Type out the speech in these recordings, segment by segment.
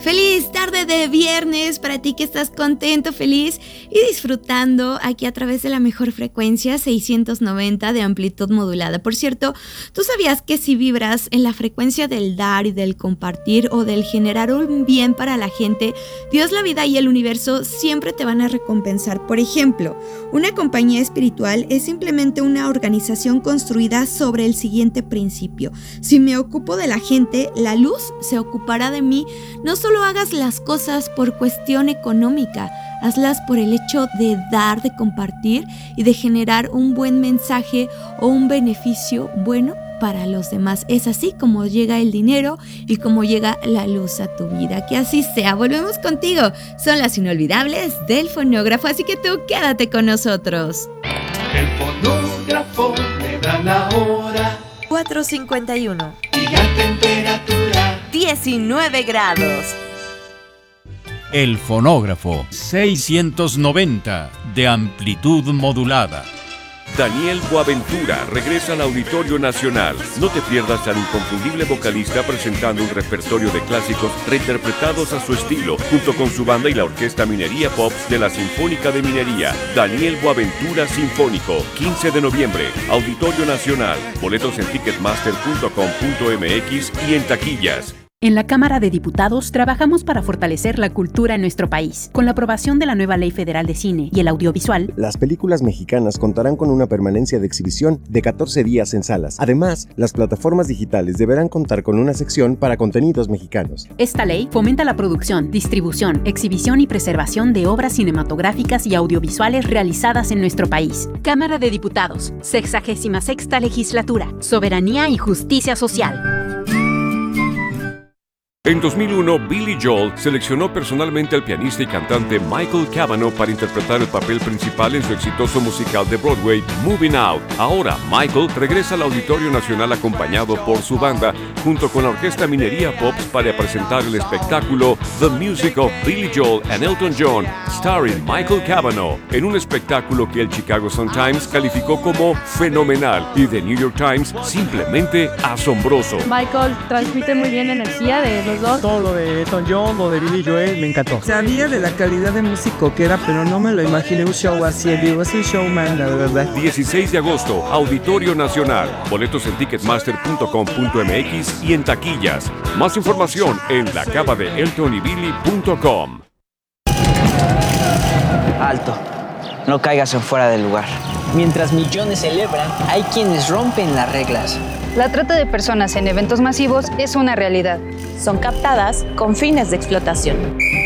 Feliz tarde de viernes para ti que estás contento, feliz y disfrutando aquí a través de la mejor frecuencia 690 de amplitud modulada. Por cierto, ¿tú sabías que si vibras en la frecuencia del dar y del compartir o del generar un bien para la gente, Dios, la vida y el universo siempre te van a recompensar? Por ejemplo, una compañía espiritual es simplemente una organización construida sobre el siguiente principio: si me ocupo de la gente, la luz se ocupará de mí. No solo hagas las cosas por cuestión económica, hazlas por el hecho de dar, de compartir y de generar un buen mensaje o un beneficio bueno para los demás. Es así como llega el dinero y como llega la luz a tu vida. Que así sea. Volvemos contigo. Son las inolvidables del fonógrafo, así que tú quédate con nosotros. El fonógrafo me da la hora. 4:51. Y la temperatura 19 grados. El fonógrafo 690 de amplitud modulada. Daniel Boaventura regresa al Auditorio Nacional. No te pierdas al inconfundible vocalista presentando un repertorio de clásicos reinterpretados a su estilo, junto con su banda y la Orquesta Minería Pops de la Sinfónica de Minería. Daniel Boaventura Sinfónico, 15 de noviembre, Auditorio Nacional. Boletos en ticketmaster.com.mx y en taquillas. En la Cámara de Diputados trabajamos para fortalecer la cultura en nuestro país. Con la aprobación de la nueva Ley Federal de Cine y el Audiovisual, las películas mexicanas contarán con una permanencia de exhibición de 14 días en salas. Además, las plataformas digitales deberán contar con una sección para contenidos mexicanos. Esta ley fomenta la producción, distribución, exhibición y preservación de obras cinematográficas y audiovisuales realizadas en nuestro país. Cámara de Diputados, 66ª Legislatura, Soberanía y Justicia Social. En 2001, Billy Joel seleccionó personalmente al pianista y cantante Michael Cavanaugh para interpretar el papel principal en su exitoso musical de Broadway, Moving Out. Ahora, Michael regresa al Auditorio Nacional acompañado por su banda, junto con la Orquesta Minería Pops, para presentar el espectáculo The Music of Billy Joel and Elton John, starring Michael Cavanaugh, en un espectáculo que el Chicago Sun-Times calificó como fenomenal y The New York Times simplemente asombroso. Michael transmite muy bien energía de los dos. Todo lo de Elton John, lo de Billy Joel, me encantó. Sabía de la calidad de músico que era, pero no me lo imaginé un show así. El vivo es un showman, la verdad. 16 de agosto, Auditorio Nacional. Boletos en ticketmaster.com.mx y en taquillas. Más información en lacavadeeltonybilly.com. Alto. No caigas en fuera del lugar. Mientras millones celebran, hay quienes rompen las reglas. La trata de personas en eventos masivos es una realidad. Son captadas con fines de explotación.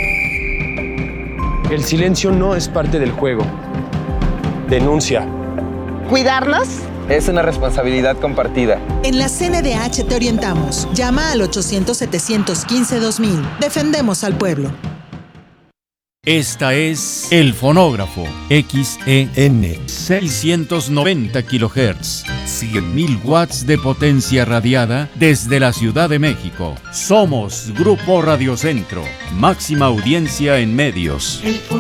El silencio no es parte del juego. Denuncia. ¿Cuidarnos? Es una responsabilidad compartida. En la CNDH te orientamos. Llama al 800-715-2000. Defendemos al pueblo. Esta es El Fonógrafo, XEN, 690 kHz, 100.000 watts de potencia radiada desde la Ciudad de México. Somos Grupo Radio Centro, máxima audiencia en medios.